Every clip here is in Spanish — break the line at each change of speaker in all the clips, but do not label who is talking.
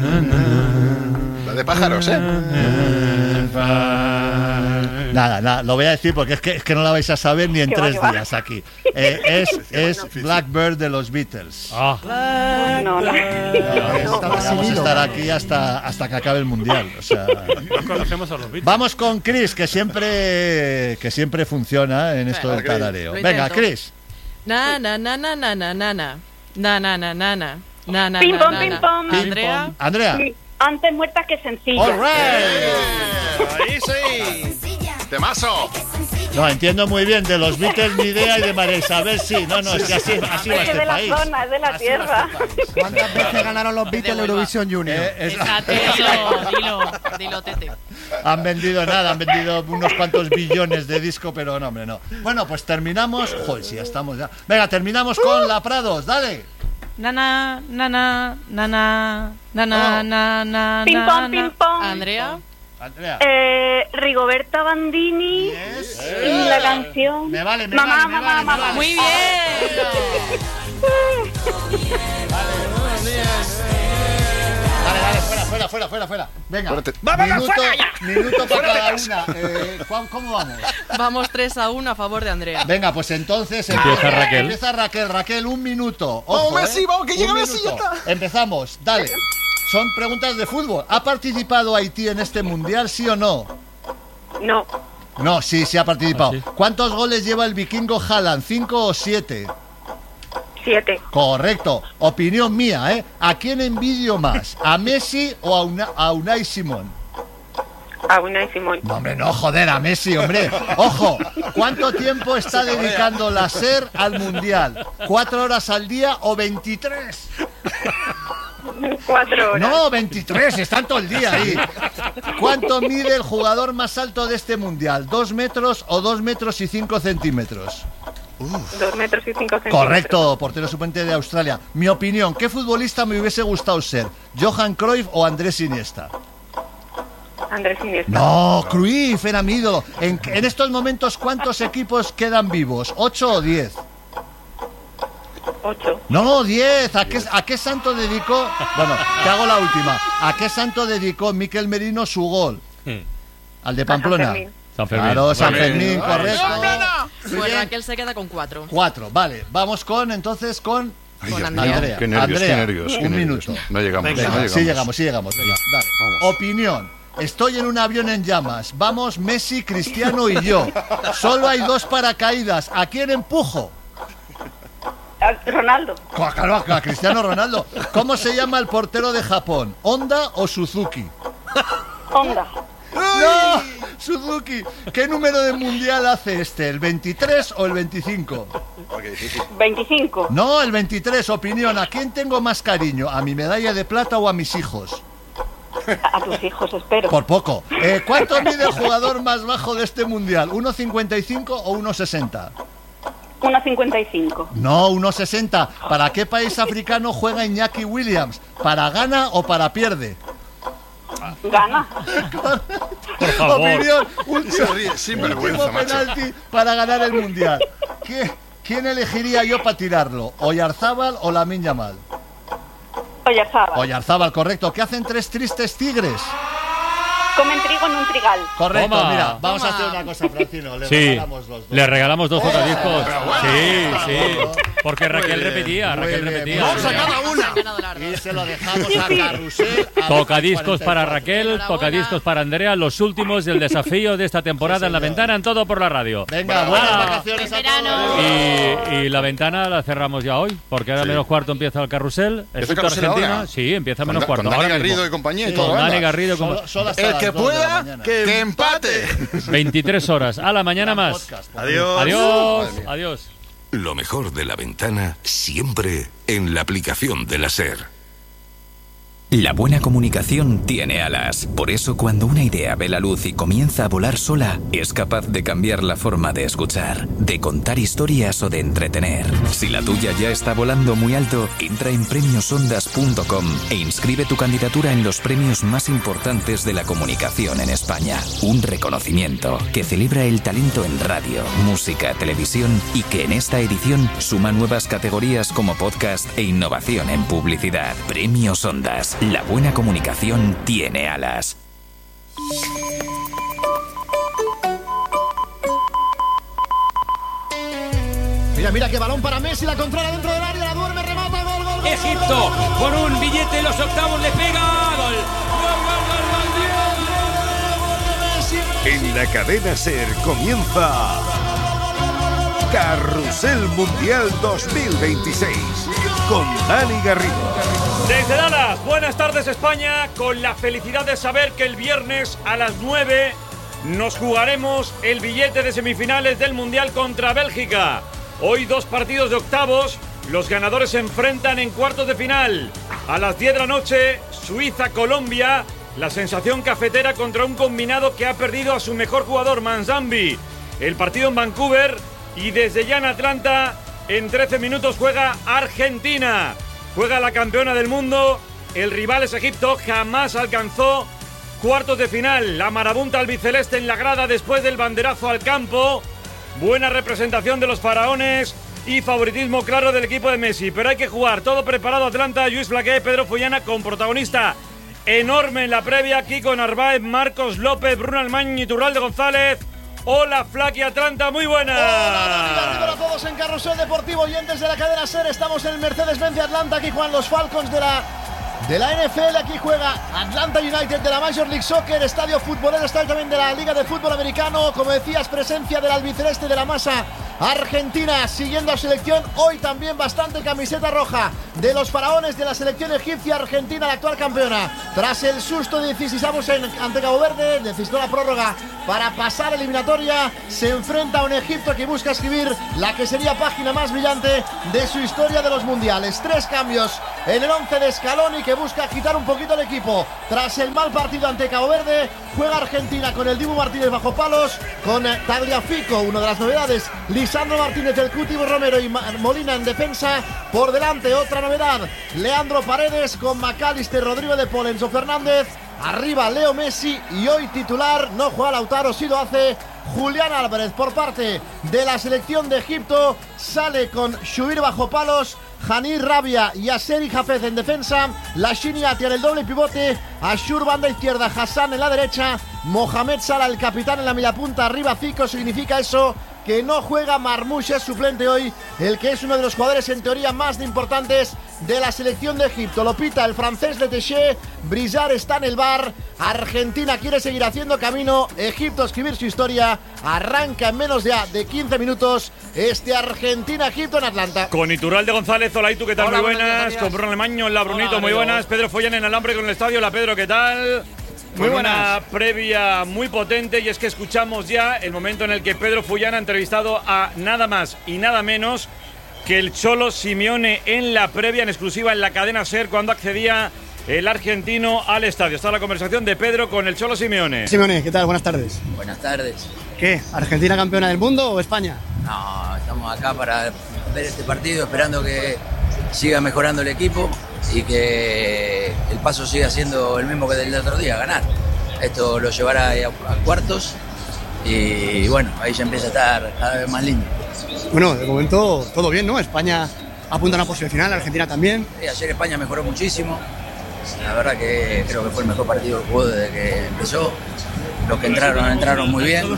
La de pájaros, ¿eh?
Nada, lo voy a decir porque es que no la vais a saber ni en 3 días aquí. Es Blackbird de los Beatles.
No.
Vamos a estar aquí hasta que acabe el Mundial. O sea,
No conocemos a los Beatles.
vamos con Chris, que siempre funciona en esto del tarareo. Venga, Chris.
Na na na na na na na na na na na na na na na
Pim pom,
na,
pim
na.
pom.
Andrea.
Andrea.
Sí, antes muerta que sencilla.
All right.
Ahí sí. Temazo.
No, entiendo muy bien, de los Beatles ni idea y de María Isabel sí. No, es que así va
Es
este
de la
país.
zona, es de la
Así
tierra.
va este país.
¿Cuántas veces ganaron los Beatles en Eurovisión Junior?
Exacto, dilo, Tete.
Han vendido unos cuantos billones de disco, pero no, hombre, no. Bueno, pues terminamos. Joder, si ya estamos ya. Venga, terminamos con La Prados, dale.
Nana, nana, nana, nana, nana,
Pim pom, pim pom.
Andrea.
Andrea.
Rigoberta Bandini
Yes.
y la canción
Me vale, me
Mamá,
vale, me
mamá,
vale, me
mamá.
vale.
Muy bien.
Dale, fuera. Venga,
Fuerte.
minuto para cada una. Juan, ¿cómo vamos?
Vamos 3-1 a favor de Andrea.
Venga, pues entonces
Empieza Raquel.
Empieza Raquel, 1 minuto. Ojo,
Messi, vamos, que llega
Un
Messi,
minuto.
ya está.
Empezamos, dale. Son preguntas de fútbol. ¿Ha participado Haití en este mundial, sí o no?
No,
No, sí ha participado.
¿Ah, sí?
¿Cuántos goles lleva el vikingo Haaland? ¿5 o 7?
7.
Correcto. Opinión mía, ¿eh? ¿A quién envidio más? ¿A Messi o a Unai Simón?
A Unai Simón.
No, hombre, no, joder, a Messi, hombre. Ojo, ¿cuánto tiempo está dedicando la SER al Mundial? ¿4 horas al día o 23?
4 horas.
No, 23, están todo el día ahí. ¿Cuánto mide el jugador más alto de este Mundial? ¿2 metros o 2 metros y 5 centímetros?
2 metros y 5 centímetros.
Correcto, portero suplente de Australia. Mi opinión, ¿qué futbolista me hubiese gustado ser? ¿Johan Cruyff o Andrés Iniesta?
Andrés Iniesta.
No, Cruyff era mi ídolo. En estos momentos, ¿cuántos equipos quedan vivos? ¿8 o 10?
8.
No, 10. ¿A qué santo dedicó? Bueno, te hago la última. ¿A qué santo dedicó Miquel Merino su gol? Al de Pamplona.
San Fermín.
Claro, San Fermín, correcto. Muy
Pues
bien.
Raquel se queda con 4.
4, vale. Vamos entonces con
Ay,
Con
Dios mío,
Andrea.
qué nervios,
Andrea,
qué nervios.
un minuto.
No llegamos,
Venga,
no llegamos.
sí llegamos. Venga, dale.
Vamos.
Opinión. Estoy en un avión en llamas. Vamos Messi, Cristiano y yo. Solo hay 2 paracaídas. ¿A quién empujo?
Ronaldo.
Claro, a Cristiano Ronaldo. ¿Cómo se llama el portero de Japón? ¿Honda o Suzuki?
Honda.
¡No! Suzuki. ¿Qué número de mundial hace este? ¿El 23 o el 25?
25.
No, el 23. Opinión. ¿A quién tengo más cariño? ¿A mi medalla de plata o a mis hijos?
A tus hijos, espero.
Por poco. ¿Cuánto mide el jugador más bajo de este mundial? ¿1,55 o 1,60?
1,55.
No, 1,60. ¿Para qué país africano juega Iñaki Williams? ¿Para gana o para pierde?
Gana.
Por favor.
Opinión.
Se ríe, sinvergüenza,
Último
macho.
penalti para ganar el mundial. ¿Quién elegiría yo para tirarlo? ¿Oyarzábal o Lamine Yamal?
Oyarzábal.
Oyarzábal, correcto. ¿Qué hacen 3 tristes tigres?
Comen trigo en un trigal.
Correcto,
Toma.
mira, vamos a
Toma.
hacer una cosa, Francino. Le
Sí,
regalamos los 2.
le regalamos 2 tocadiscos.
pero bueno.
Sí. Porque Raquel repetía,
muy
Raquel
bien.
repetía.
Vamos a cada una.
Y se lo dejamos a Carrusel. a
Tocadiscos para
44.
Raquel,
Enhorabuena.
tocadiscos para Andrea, los últimos del desafío de esta temporada en La Ventana, en Todo por la Radio.
Venga, buenas
Ah.
vacaciones a
Verano.
todos.
Y La Ventana la cerramos ya hoy, porque ahora menos cuarto empieza el carrusel.
el
Egipto,
carrusel
Argentina.
ahora?
Sí, empieza menos cuarto.
Con Dani
ahora
Garrido
mismo.
y compañía y
Sí.
todo.
Con Dani
anda.
Garrido.
Solo hasta
El
las
que
2 de la
pueda,
mañana.
que empate.
23 horas. A la mañana más.
Podcast.
Adiós.
Adiós.
Madre mía.
Adiós.
Lo mejor de La Ventana siempre en la aplicación de la SER.
La buena comunicación tiene alas. Por eso, cuando una idea ve la luz y comienza a volar sola, es capaz de cambiar la forma de escuchar, de contar historias o de entretener. Si la tuya ya está volando muy alto, entra en premiosondas.com e inscribe tu candidatura en los premios más importantes de la comunicación en España. Un reconocimiento que celebra el talento en radio, música, televisión y que en esta edición suma nuevas categorías como podcast e innovación en publicidad. Premios Ondas. La buena comunicación tiene alas.
Mira qué balón para Messi, la controla dentro del área, la duerme, remata, gol.
Egipto, con un billete en los octavos, le pega, gol.
En la cadena SER comienza Carrusel Mundial 2026 con Dani Garrido.
Desde Dallas, buenas tardes España, con la felicidad de saber que el viernes a las 9 nos jugaremos el billete de semifinales del Mundial contra Bélgica. Hoy 2 partidos de octavos, los ganadores se enfrentan en cuartos de final. A las 10 de la noche, Suiza-Colombia, la sensación cafetera contra un combinado que ha perdido a su mejor jugador, Manzambi. El partido en Vancouver y desde ya en Atlanta, en 13 minutos juega Argentina. Juega la campeona del mundo, el rival es Egipto, jamás alcanzó cuartos de final. La marabunta albiceleste en la grada después del banderazo al campo. Buena representación de los faraones y favoritismo claro del equipo de Messi. Pero hay que jugar, todo preparado Atlanta, Lluís Flaqué, Pedro Fullana con protagonista enorme en la previa, aquí con Narváez, Marcos López, Bruno Almañ y Turralde González. Hola Flaqui Atlanta, muy buenas.
Hola a todos en Carrusel Deportivo y antes de la cadena SER estamos en el Mercedes-Benz de Atlanta, aquí juegan los Falcons de la NFL, aquí juega Atlanta United de la Major League Soccer, estadio futbolero, está también de la Liga de Fútbol Americano, como decías, presencia del albiceleste de la masa argentina, siguiendo a selección, hoy también bastante camiseta roja de los faraones de la selección egipcia argentina, la actual campeona, tras el susto de 16avos ante Cabo Verde, necesitó la prórroga para pasar eliminatoria, se enfrenta a un Egipto que busca escribir la que sería página más brillante de su historia de los mundiales. 3 cambios en el 11 de Scaloni, que busca agitar un poquito el equipo tras el mal partido ante Cabo Verde. Juega Argentina con el Dibu Martínez bajo palos, con Tagliafico, una de las novedades, Lisandro Martínez, el Cuti Romero y Molina en defensa. Por delante otra novedad, Leandro Paredes con McAllister, Rodrigo de Paul, Enzo Fernández. Arriba Leo Messi y hoy titular, no juega Lautaro, sí lo hace Julián Álvarez. Por parte de la selección de Egipto sale con Shubir bajo palos, Hanir Rabia y Aseri Jafez en defensa, Lashini Atia en el doble pivote, Ashur banda izquierda, Hassan en la derecha, Mohamed Salah el capitán en la media punta, arriba Fico. Significa eso que no juega Marmoush, es suplente hoy, el que es uno de los jugadores en teoría más importantes de la selección de Egipto. Lo pita el francés Letéché, Brizard está en el bar. Argentina quiere seguir haciendo camino, Egipto escribir su historia. Arranca en menos ya de 15 minutos este Argentina-Egipto en Atlanta.
Con Iturralde González, hola, ¿y tú qué tal?
Hola,
muy buenas.
buenas
Con Bruno Almaño, la Brunito,
Hola,
muy
amigo.
buenas. Pedro Follán en alambre con el estadio, hola Pedro, ¿qué tal?
Muy
Con
buenas.
una previa muy potente, y es que escuchamos ya el momento en el que Pedro Fullán ha entrevistado a nada más y nada menos que el Cholo Simeone en la previa, en exclusiva en la cadena SER, cuando accedía el argentino al estadio. Está la conversación de Pedro con el Cholo Simeone.
Simeone, ¿qué tal? Buenas tardes.
Buenas tardes.
¿Qué? ¿Argentina campeona del mundo o España?
No, estamos acá para ver este partido, esperando que siga mejorando el equipo y que el paso siga siendo el mismo que del otro día, ganar. Esto lo llevará a cuartos y bueno, ahí ya empieza a estar cada vez más lindo.
Bueno, de momento todo bien, ¿no? España apunta a una posible final, Argentina también.
Y ayer España mejoró muchísimo. La verdad que creo que fue el mejor partido que jugó desde que empezó. Los que entraron muy bien.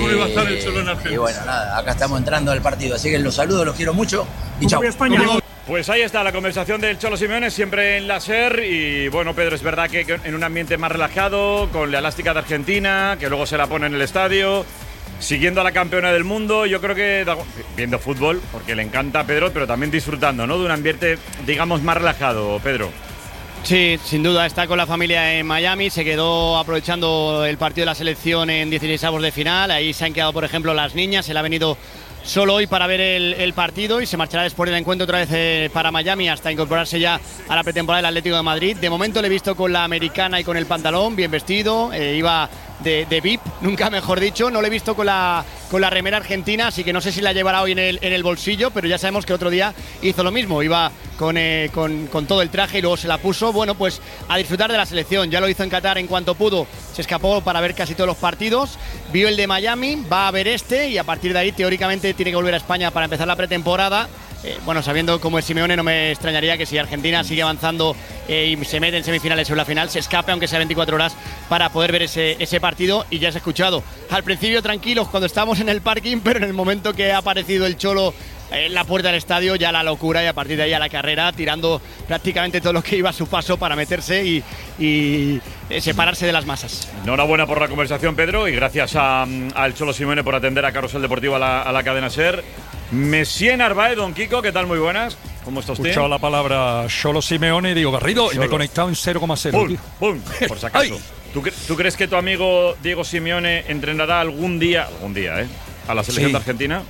Y bueno, nada, acá estamos entrando al partido. Así que los saludo, los quiero mucho y chao.
Pues ahí está la conversación del Cholo Simeone, siempre en la SER. Y bueno, Pedro, es verdad que en un ambiente más relajado, con la elástica de Argentina, que luego se la pone en el estadio, siguiendo a la campeona del mundo. Yo creo que viendo fútbol, porque le encanta a Pedro, pero también disfrutando, ¿no?, de un ambiente, digamos, más relajado, Pedro.
Sí, sin duda, está con la familia en Miami, se quedó aprovechando el partido de la selección en 16avos de final, ahí se han quedado, por ejemplo, las niñas, él ha venido solo hoy para ver el partido y se marchará después del encuentro otra vez para Miami hasta incorporarse ya a la pretemporada del Atlético de Madrid. De momento le he visto con la americana y con el pantalón, bien vestido, iba de VIP, nunca mejor dicho. No le he visto con la remera argentina, así que no sé si la llevará hoy en el bolsillo, pero ya sabemos que otro día hizo lo mismo, iba con todo el traje y luego se la puso. Bueno, pues a disfrutar de la selección, ya lo hizo en Qatar en cuanto pudo, se escapó para ver casi todos los partidos, vio el de Miami, va a ver este y a partir de ahí teóricamente tiene que volver a España para empezar la pretemporada. bueno, sabiendo cómo es Simeone, no me extrañaría que si Argentina sigue avanzando y se mete en semifinales o en la final, se escape aunque sea 24 horas para poder ver ese partido. Y ya has escuchado, al principio tranquilos cuando estábamos en el parking, pero en el momento que ha aparecido el Cholo en la puerta del estadio, ya la locura, y a partir de ahí a la carrera, tirando prácticamente todo lo que iba a su paso para meterse y separarse de las masas.
Enhorabuena por la conversación, Pedro, y gracias al Cholo Simeone por atender a Carrusel Deportivo a la cadena SER. Messier Narváez, don Kiko, ¿qué tal? Muy buenas. ¿Cómo está usted?
He escuchado la palabra Cholo Simeone y digo Garrido, Cholo. Y me he conectado en 0,0.
¡Pum! ¡Pum! Por si acaso. ¿Tú crees que tu amigo Diego Simeone entrenará algún día, a la selección de Argentina?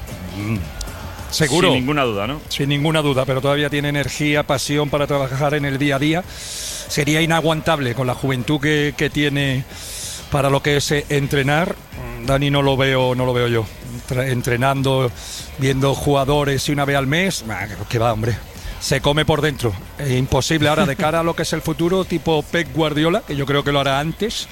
Seguro.
Sin ninguna duda, ¿no?
Sin ninguna duda, pero todavía tiene energía, pasión para trabajar en el día a día. Sería inaguantable con la juventud que tiene para lo que es entrenar. Dani no lo veo yo. Entrenando, viendo jugadores y una vez al mes, que va, hombre. Se come por dentro. Es imposible ahora de cara a lo que es el futuro, tipo Pep Guardiola, que yo creo que lo hará antes.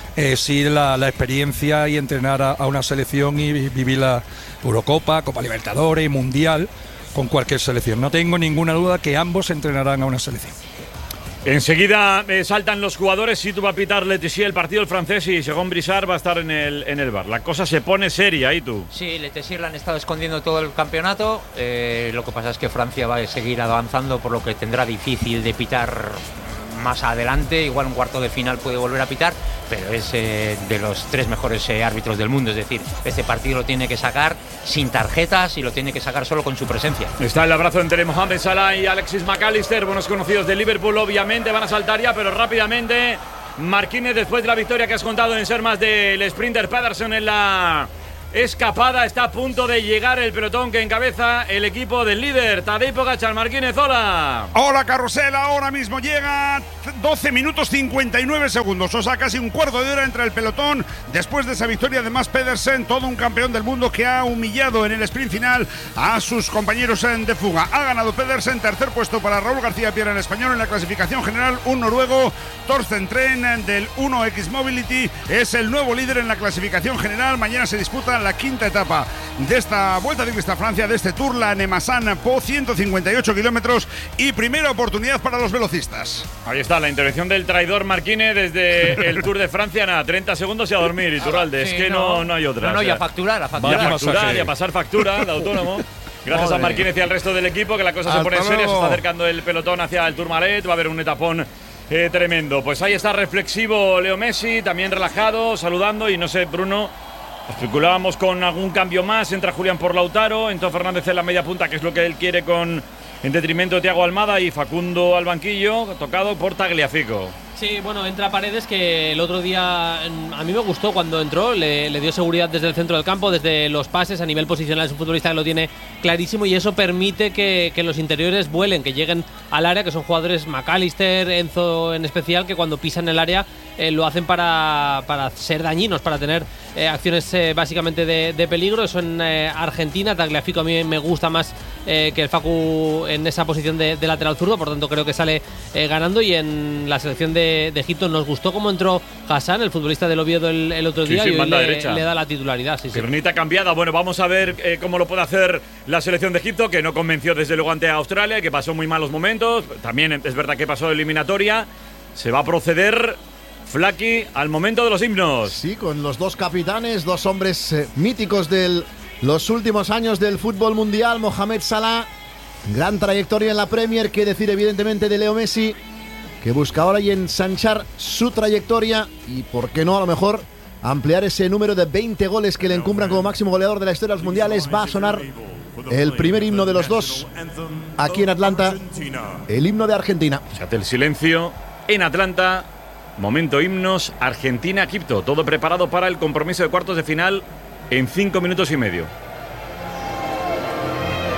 Sí, la experiencia y entrenar a una selección y vivir la Eurocopa, Copa Libertadores, Mundial, con cualquier selección. No tengo ninguna duda que ambos entrenarán a una selección.
Enseguida saltan los jugadores. Si tú va a pitar Letizier el partido, el francés, y Jérôme Brissard va a estar en el bar. La cosa se pone seria ahí, tú.
Sí, Letizier la han estado escondiendo todo el campeonato. Lo que pasa es que Francia va a seguir avanzando, por lo que tendrá difícil de pitar más adelante. Igual un cuarto de final puede volver a pitar, pero es de los 3 mejores árbitros del mundo. Es decir, este partido lo tiene que sacar sin tarjetas y lo tiene que sacar solo con su presencia.
Está el abrazo entre Mohamed Salah y Alexis McAllister, buenos conocidos de Liverpool. Obviamente van a saltar ya, pero rápidamente Marquínez, después de la victoria que has contado en ser más del sprinter Pedersen en la escapada, está a punto de llegar el pelotón que encabeza el equipo del líder Tadej Pogačar. Marquínez, hola.
Hola, Carrusel, ahora mismo llega 12 minutos 59 segundos, o sea, casi un cuarto de hora entre el pelotón después de esa victoria. Además, Pedersen, todo un campeón del mundo que ha humillado en el sprint final a sus compañeros de fuga. Ha ganado Pedersen, tercer puesto para Raúl García Piera, en español. En la clasificación general, un noruego, Thorsten Tren del 1X Mobility, es el nuevo líder en la clasificación general. Mañana se disputa la quinta etapa de esta Vuelta Ciclista a Francia, de este Tour, la Nemasan Po, 158 kilómetros y primera oportunidad para los velocistas.
Ahí está la intervención del traidor Marquínez desde el Tour de Francia. Nada, 30 segundos y a dormir, Iturralde. Es que no hay otra.
No, y a facturar,
y a pasar factura de autónomo. Gracias a Marquínez y al resto del equipo, que la cosa se pone seria. Se está acercando el pelotón hacia el Tourmalet. Va a haber un etapón tremendo. Pues ahí está reflexivo Leo Messi, también relajado, saludando. Y no sé, Bruno, especulábamos con algún cambio más. Entra Julián por Lautaro, entró Fernández en la media punta, que es lo que él quiere, en detrimento de Thiago Almada, y Facundo al banquillo, tocado por Tagliafico.
Sí, bueno, entra Paredes, que el otro día a mí me gustó cuando entró, le dio seguridad desde el centro del campo, desde los pases. A nivel posicional es un futbolista que lo tiene clarísimo, y eso permite que los interiores vuelen, que lleguen al área, que son jugadores, McAllister, Enzo en especial, que cuando pisan el área lo hacen para ser dañinos, para tener acciones básicamente de peligro. Eso en Argentina. Tagliafico a mí me gusta más que el Facu en esa posición de lateral zurdo, por tanto creo que sale ganando. Y en la selección de Egipto nos gustó cómo entró Hassan, el futbolista del Oviedo, el otro día, y hoy le da la titularidad.
Piernita cambiada. Bueno, vamos a ver cómo lo puede hacer la selección de Egipto, que no convenció desde luego ante Australia, que pasó muy malos momentos. También es verdad que pasó eliminatoria. Se va a proceder, Flaki, al momento de los himnos.
Sí, con los dos capitanes, dos hombres míticos de los últimos años del fútbol mundial. Mohamed Salah, gran trayectoria en la Premier, que decir evidentemente de Leo Messi, que busca ahora y ensanchar su trayectoria y, por qué no, a lo mejor ampliar ese número de 20 goles que le encumbran como máximo goleador de la historia de los mundiales. Va a sonar el primer himno de los dos aquí en Atlanta, el himno de Argentina.
Se hace el silencio en Atlanta. Momento himnos, Argentina-Egipto. Todo preparado para el compromiso de cuartos de final en 5 minutos y medio.